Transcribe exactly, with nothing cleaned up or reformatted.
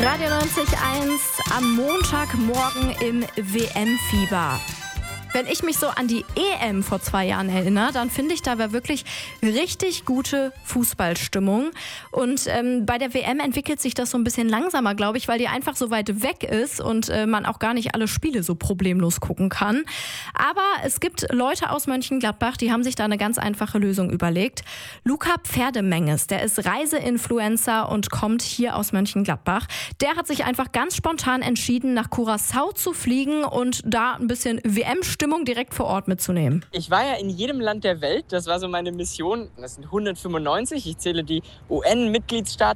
Radio neunzig Komma eins am Montagmorgen im W M-Fieber. Wenn ich mich so an die E M vor zwei Jahren erinnere, dann finde ich, da war wirklich richtig gute Fußballstimmung. Und ähm, bei der W M entwickelt sich das so ein bisschen langsamer, glaube ich, weil die einfach so weit weg ist und äh, man auch gar nicht alle Spiele so problemlos gucken kann. Aber es gibt Leute aus Mönchengladbach, die haben sich da eine ganz einfache Lösung überlegt. Luca Pferdemenges, der ist Reiseinfluencer und kommt hier aus Mönchengladbach. Der hat sich einfach ganz spontan entschieden, nach Curaçao zu fliegen und da ein bisschen W M-Stimmung direkt vor Ort mitzunehmen. Ich war ja in jedem Land der Welt, das war so meine Mission. Das sind hundertfünfundneunzig, ich zähle die U N-Mitgliedstaaten